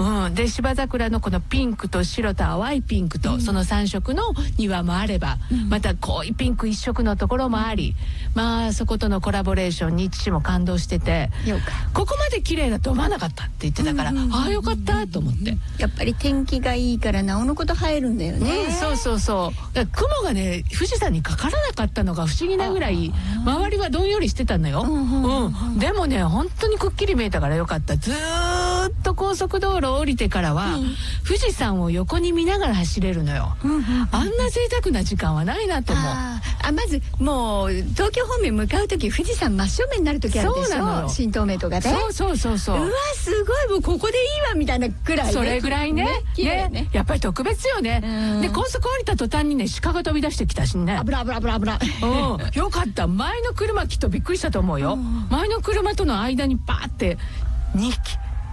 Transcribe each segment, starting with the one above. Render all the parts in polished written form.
で芝桜のこのピンクと白と淡いピンクと、その3色の庭もあれば、また濃いピンク一色のところもあり、まあそことのコラボレーションに父も感動してて、ここまで綺麗だと思わなかったって言ってたから、ああよかったと思って。 やっぱり天気がいいからなおのこと生えるんだよね。 そうそうそう。だから雲がね富士山にかからなかったのが不思議なぐらい周りはどんよりしてたのよ。でもね本当にくっきり見えたからよかった。ずーっと高速道路を降りてからは、富士山を横に見ながら走れるのよ。あんな贅沢な時間はないなと思う。 まずもう東京方面向かう時富士山真正面になる時あるでしょ。新東名とかで。 そうそうそう。 うわすごいもうここでいいわみたいなくらい、ね、 それぐらいね。ねやっぱり特別よね。で高速降りた途端にね鹿が飛び出してきたしね。 危ない。 よかった。前の車きっとびっくりしたと思うよ。前の車との間にバーって2匹。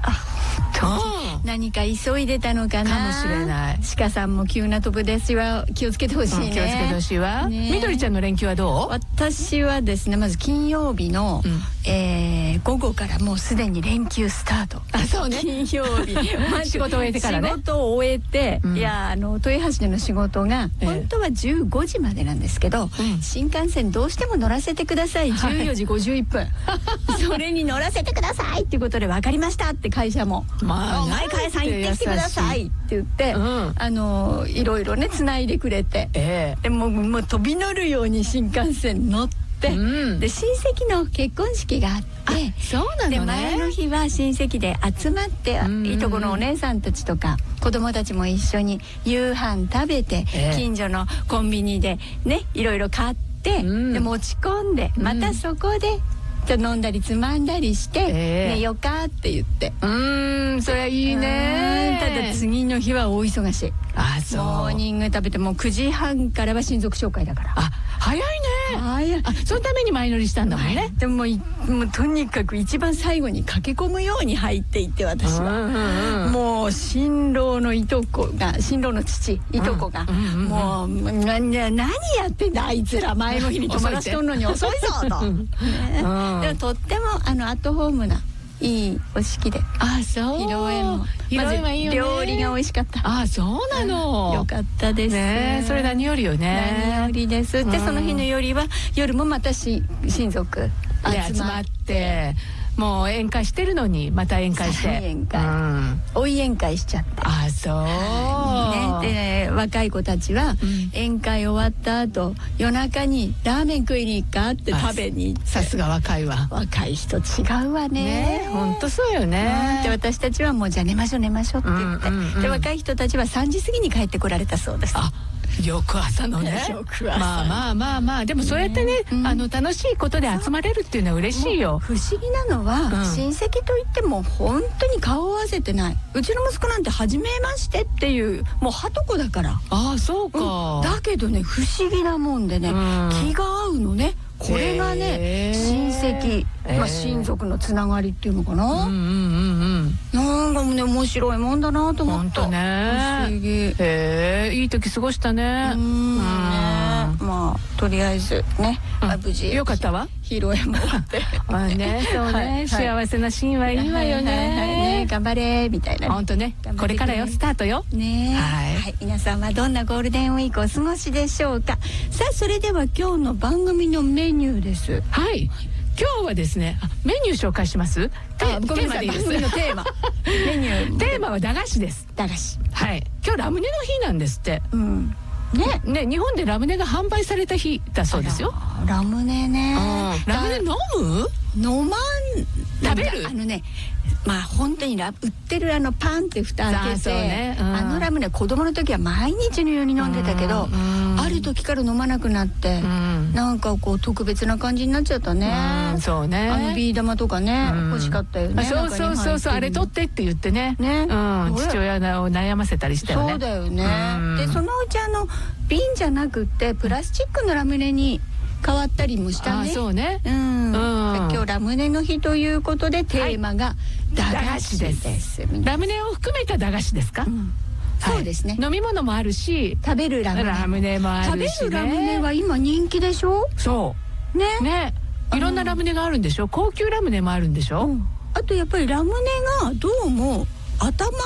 何か急いでたのかな。 かもしれない。 鹿さんも急な飛ぶですは気をつけてほしいね。 気をつけてほしいわ。みどりちゃんの連休はどう？ 私はですねまず金曜日の、午後からもうすでに連休スタート。 そうね。 金曜日仕事を終えてからね。 仕事を終えて、いや豊橋での仕事が本当は15時までなんですけど、新幹線どうしても乗らせてください。14時51分。それに乗らせてくださいっていうことで分かりましたって会社も。前川さん行ってきてくださいって言って、いろいろねつないでくれて、でもう飛び乗るように新幹線乗って、で親戚の結婚式があって、 そうなのね。 で前の日は親戚で集まって、いとこのお姉さんたちとか子供たちも一緒に夕飯食べて、近所のコンビニでねいろいろ買って、で持ち込んで、またそこで飲んだりつまんだりして寝よかって言って、 そりゃいいね。 ただ次の日は大忙しい。 そうモーニング食べてもう9時半からは親族紹介だから。 早いね。そのために前乗りしたんだもんね。 でもとにかく一番最後に駆け込むように入っていって、私はもう新郎の父いとこがもう何やってんだあいつら、前の日に泊まらしとんのに遅いぞと。でもとってもアットホームないいお式で。 そう。 披露宴もいいよね。 料理が美味しかった。 そうなの。 よかったですね。それ何よりよね。 何よりです。でその日の夜もまた親族集まって、もう宴会してるのにまた宴会して、 追い宴会しちゃって。 そうね。で若い子たちは宴会終わった後夜中にラーメン食いに行かって食べに行って。 さすが若いわ。 若い人違うわね。 本当そうよね。 で私たちはもうじゃあ寝ましょうって言って、で若い人たちは3時過ぎに帰ってこられたそうです。 翌朝のね。まあでもそうやってね、楽しいことで集まれるっていうのは嬉しいよ。 不思議なのは、親戚といっても本当に顔を合わせてない。うちの息子なんて初めましてっていうもうはとこだから。 そうか。 だけどね不思議なもんでね、気が合うのね。これがね親戚、親族のつながりっていうのかな。なんかもね面白いもんだなと思った。 本当ね。 不思議。 いい時過ごしたね。 まあとりあえずね、無事よかったわ。 披露宴も終わって。 そうね。幸せなシーンはいいわよね。 頑張れみたいな。 本当ね。これからよスタートよ。 皆さんはどんなゴールデンウィークをお過ごしでしょうか。さあそれでは今日の番組のメニューです。 今日はですねメニュー紹介します。 ごめんなさい。番組のテーマメニューテーマは駄菓子です。 駄菓子。 今日ラムネの日なんですって。ね日本でラムネが販売された日だそうですよ。 ラムネね。 ラムネ飲まん食べる。 本当に売ってるパンって蓋開けて、ラムネ子供の時は毎日のように飲んでたけど、ある時から飲まなくなって、なんかこう特別な感じになっちゃったね。 そうね。 ビー玉とかね欲しかったよね。 そうあれ取ってって言ってね。父親を悩ませたりしたよね。 そうだよね。でそのうち瓶じゃなくってプラスチックのラムネに変わったりもしたね。 そうね。 今日ラムネの日ということでテーマが駄菓子です。 ラムネを含めた駄菓子ですか？ そうですね。 飲み物もあるし食べるラムネもあるし。食べるラムネは今人気でしょ？ そうね。いろんなラムネがあるんでしょ？高級ラムネもあるんでしょ？ あとやっぱりラムネがどうも頭